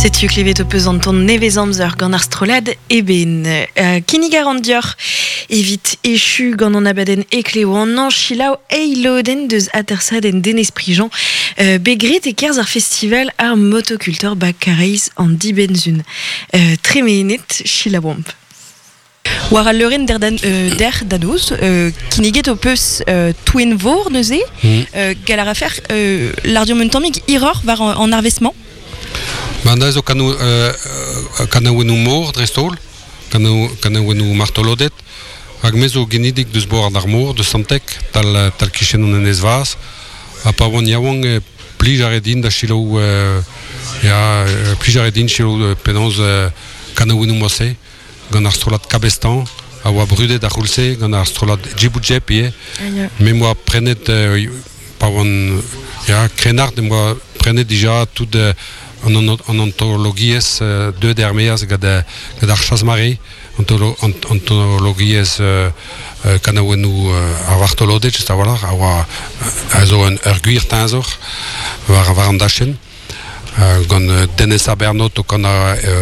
Setu klevet o peus an ton nevezamzer gant ar strolad eben. Kinnig a randior evit echu gant an abaden ekleo an an chilaou eiloden deus atersaden den esprijan begret e kerz ar festival ar motocultor bakareiz an dibenzun. Tremenet chilaouamp. War al leuren der danoz, kinniget o peus touen vor neuze, galar a fer l'ardiom un tammig iror war an arvesman. Ben da zo kanaouenou mor drestol, kanaouenou martolodet, hag mezo genidik deus boar d'ar mor, de santek, tal kichenon en ezvaz, a pa oan yaouan plij a redin da chilou, plij a redin chilou penaz kanaouenou moase, gant ar strolat kabestan, a oa brudet a c'houlse, gant ar strolat djiboudjep ie, me moa prenet, pa oan, krenard, moa prenet dija tout an antologiez deux dermeaz gad ar chasmare, antologiez kanaouenou ar vartolodet, just a voilà, a oa a zo ur gwir tenzor war an dachen, gant Dennis Abernot o kan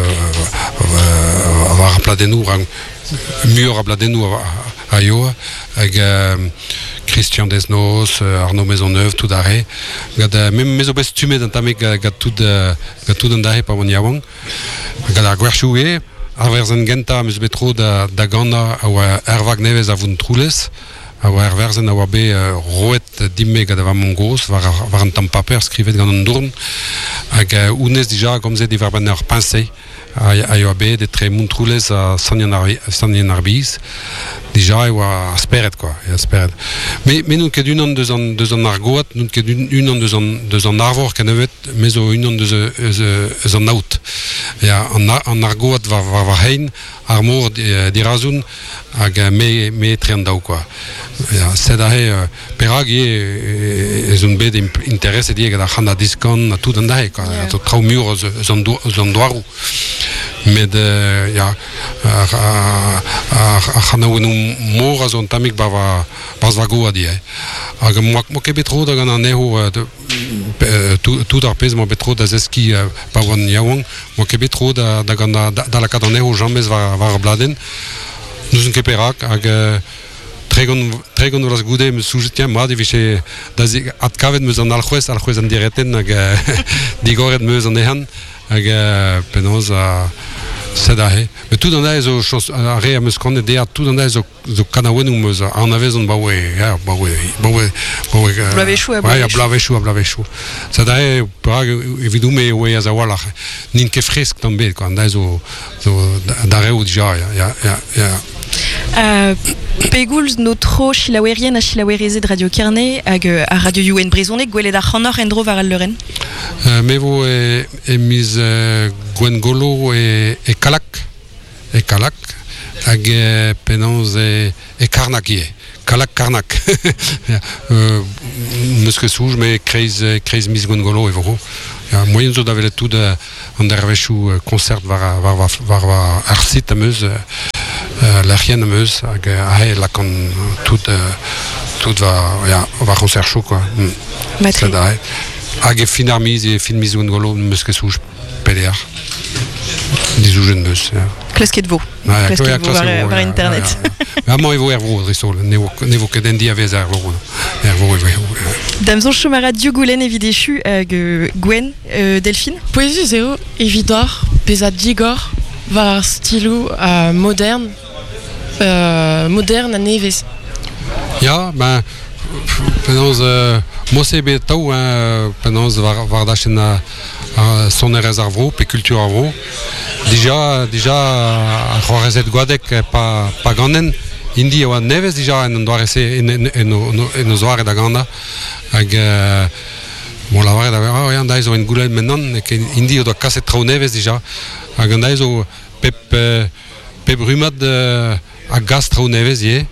war ar bladennou, mur ar bladennou a yo, hag Christian Desnos, Arnaud Maisonneuve, tout d'arrêt. Même mes obes tumet d'entamer gad tout an dahe pa wan yaouan. Gad ar gwerchoué, ar verzen genta meus betro da gana a oa ervag nevez a voun troulez, a oa er verzen a oa be roet dimme gad ava mongos, war an tamm paper skrivet gant an dourn, hag ounez dija gomze di verben ur pincé, a yo be de tre moun troulez a sanien arbiz, dija e oa speret, quoi, speret. Me nous ket unan deus an argoat, nous ket unan deus an arvor kenevet, mezo unan deus an out. An argoat war hein, ar mor dirazoun, hag me trean daou, quoi. Sed ahe, perag ez un bet interesse die gada c'handa diskan, tout an dahe, quoi. Trao mur eus an doarou. Met ar c'hanaouenou mor a zo an tamik baz va goa die. Hag mo ket betro da gant an eho tout ar pez mo betro da zeski pa oan yaouan, mo ket betro da lakaat an eho jammez war ar bladen. Nous un ket perak hag tregon vras goude meus soujet mat eviche at kavet meus an alc'hwez an direten hag digoret meus an ehan hag penaz a sed ahe. Mais tout an dae zo a re a meus kandet deat, tout an dae zo kanaouenou meus an avez an baoe blavechou a blavechou. Sed ahe perag evidou me oe a zawalach nin ket fresk tan bet, an dae zo dareo dija, Pegoulz no tro chilaouerien a chilaouerezet Radio Kerné hag a Radio Youen Brezonek gwelet ar c'hanor endro var al leuren. Me vo e miz Gwen Golo e Kalak hag penaz e Karnak ie. Kalak. Neus ket souj me kreiz miz Gwen Golo e voro. Moyen zo davelet tout an dervechou koncert var ar sit ameuz, l'arien ameuz, hag ahe lakan tout va koncert chou, quoi. Matri. Hag fin ar miz e fin miz Gwen Golo meus ket souj pelear. Dizoujen meus. Klasket vo. Klasket vo var internet. Amañ evo ervro dristol, nevo ket en di a vez ervro. Ervro evo. Damzon chom a radio goulen evidechu hag Gwen, Delphine. Poesie zeo evidor, pezat digor, var stilou moderne a nevez. Ya, ben, penaz mose bet tau, penaz var dachen son erez ar vro, pe kultur ar vro. Dija a c'hoarezet gwadek pa ganen, indi oa nevez dija en doarese en o zoare da ganda, hag bon la vare da an da zo en goulet menan, indi o doa kaset trao nevez dija, hag an da zo pep rumad a gaz trao nevez ie,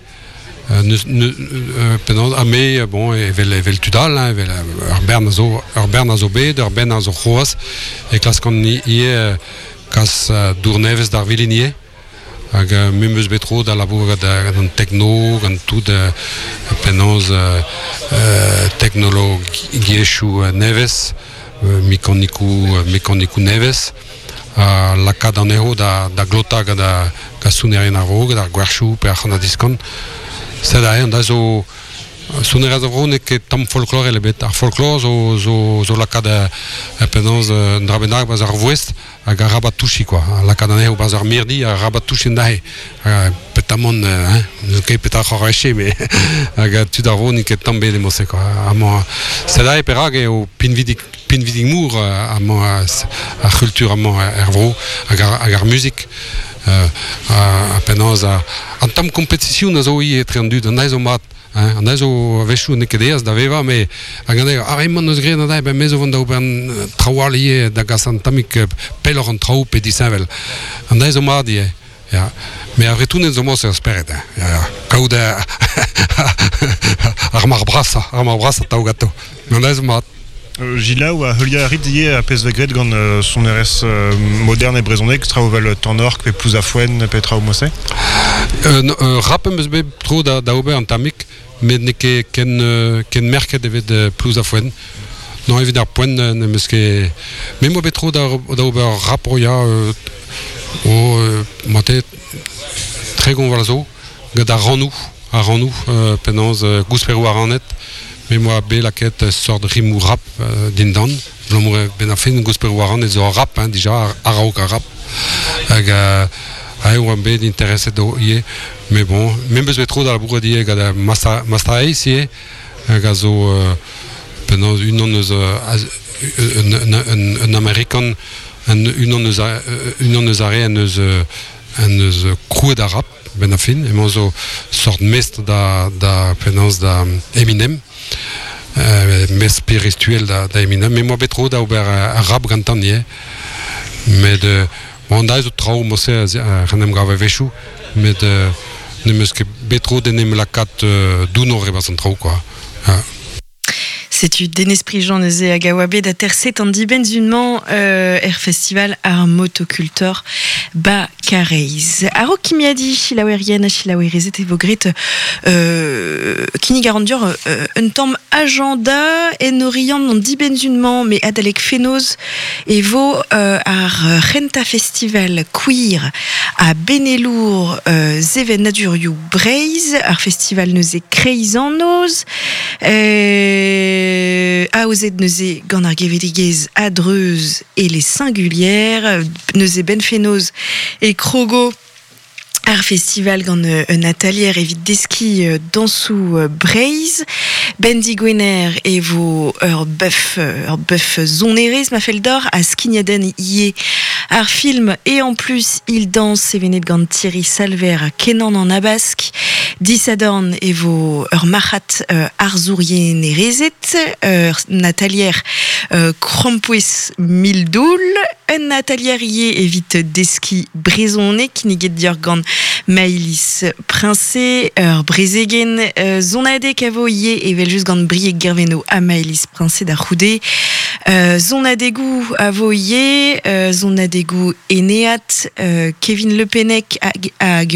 penaz a me, bon, evel tudal, ur bern a zo bet, ur bern a zo c'hoaz, e klas kan ie kas dour nevez d'ar vilin ie, hag meus betro da labou gant an techno, gant tout penaz teknologiechou nevez, Mekoniku Neves, la cadanero da glota da sunerina roga da guarchu per hanadiskon. C'est là on a zo sunerina roga que tam folklore le bet folklore zo la cada apenas drabenar bazar ouest a rabatushi quoi. La cadanero bazar mirdi a rabatushi ndai. Petamon que peta kharaché mais aga tu darvoni que tomber les mosse quoi. Amo c'est là perage au pinvidig mour amo a culture amo ervro agar musique apenas en tam compétition zo i etrendu de naiso mat naiso veshu nekedeas da veva mais agane arimon nos grena da ben meso von da oben trawali da gasantamik pelor en trau pedisavel naiso mat ja, mais après tout nous sommes sur spirit ja kauda armar brasa taugato naiso mat Gila ou à Hulia Ridier à Pesvegred gant son RS moderne et brésonné extra oval Tornork et plus à Fouen Petra ou Mossé rappem be trop da ober antamik mais ne ken merket de plus à Fouen non évidemment point ne meske mais moi be trop da ober raproya moté très gonvalzo gada ranou penance gousperou aranet mais moi be la quête sort de rimou rap dindan l'homme benafin gousperou aran et rap déjà araoka rap on be d'intéressé d'oyer mais bon même besoin trop dans la bourredie gada masta ici gazo penance une américaine une crew d'arabe benafin et moi sort mestre da penance da Eminem mais spirituel da Eminem mais moi betro da ober arabe gantanier mais de on a zo trau mo se hanem gave veshu mais de ne meske betro de nem la cat d'uno rebasan trau quoi. C'est une d'Enesprit Jean Nezé Agawabe d'Aterset en dibenzunement festival ar motoculteur ba careiz. Aro kimiadi chilawerienne chilawerizet et vogret kini garandur un tom agenda en oriant en dibenzunement mais adalek fenos et vo ar renta festival queer à Benelour zeven naduriou breiz ar festival neuze kreizan noz AOZ neuze gant ar gevedigez adreuse et les singulières neuze benfenoz et krogo ar festival gant un atelier evit deski dansou breiz Bendy Gwener et vo ur buff zonerez ma fel d'or a skignaden ie ar film et en plus il danse sevenet gant Thierry Salver kenan en abask Dissadorn et vo ur machat arzourien nerezet natalier Krampoues Mildoul un natalier ie evit deski brezonne kiniget dior gant Maëlys Princé brezegen zonade kavo ie evel just gant brieg gerveno a Maëlys Princé da roude zonadegou a vo ie zonadegou eneat Kevin Le Pennec hag